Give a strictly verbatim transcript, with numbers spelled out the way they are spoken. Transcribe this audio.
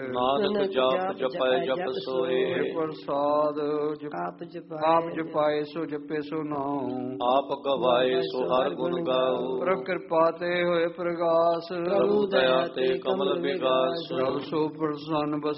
ਨਾਨਕ ਜਾਪ ਜਪੈ ਜਪ ਸੋਏ। ਪ੍ਰਸਾਦ ਆਪ ਜਪਾਏ ਸੋ ਜਪੇ ਸੋ ਨਾਉ। ਆਪ ਗਵਾਏ ਸੋ ਹਰ ਗੁਣ ਗਾਓ। ਪ੍ਰਭ ਕਿਰਪਾ ਤੇ ਹੋਏ ਪ੍ਰਗਾਸ। ਪ੍ਰਭੂ ਦਇਆ ਤੇ ਕਮਲ ਵਿਗਾਸ। ਪ੍ਰਭ ਸੋ ਪ੍ਰਸੰਨ ਬਸ